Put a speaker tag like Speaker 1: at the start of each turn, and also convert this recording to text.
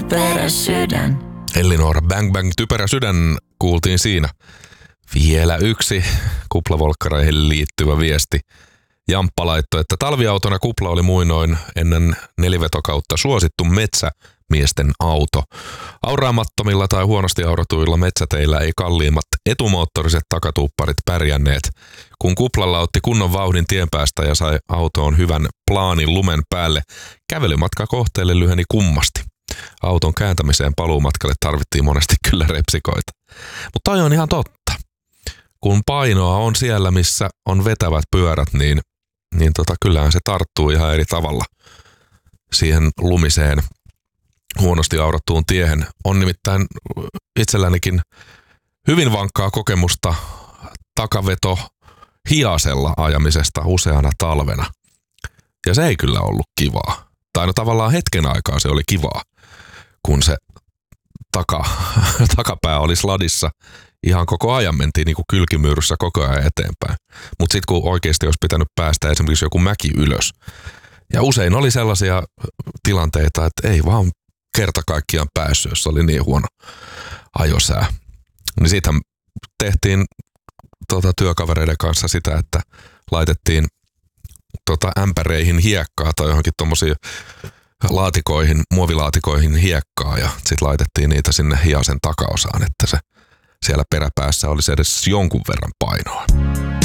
Speaker 1: typerä sydän.
Speaker 2: Elinor Bang Bang typerä sydän kuultiin siinä. Vielä yksi kuplavolkkareihin liittyvä viesti. Jamppa laittoi, että talviautona kupla oli muinoin ennen nelivetokautta suosittu metsämiesten auto. Auraamattomilla tai huonosti aurotuilla metsäteillä ei kalliimmat etumoottoriset takatuupparit pärjänneet. Kun kuplalla otti kunnon vauhdin tien päästä ja sai autoon hyvän plaanin lumen päälle, kävelymatka kohteelle lyheni kummasti. Auton kääntämiseen paluumatkalle tarvittiin monesti kyllä repsikoita. Mutta toi on ihan totta. Kun painoa on siellä, missä on vetävät pyörät, niin kyllähän se tarttuu ihan eri tavalla siihen lumiseen huonosti aurottuun tiehen. On nimittäin itsellänikin hyvin vankkaa kokemusta takaveto hiasella ajamisesta useana talvena. Ja se ei kyllä ollut kivaa. Tai no tavallaan hetken aikaa se oli kivaa, kun se takapää oli sladissa. Ihan koko ajan mentiin niin kuin kylkimyyryssä koko ajan eteenpäin. Mutta sitten kun oikeasti olisi pitänyt päästä esimerkiksi joku mäki ylös. Ja usein oli sellaisia tilanteita, että ei vaan kerta kaikkiaan päässyt, jos oli niin huono ajosää. Niin siitähän tehtiin työkavereiden kanssa sitä, että laitettiin ämpäreihin hiekkaa tai johonkin tommosiin laatikoihin, muovilaatikoihin hiekkaa ja sitten laitettiin niitä sinne hiasen takaosaan, että se siellä peräpäässä olisi edes jonkun verran painoa.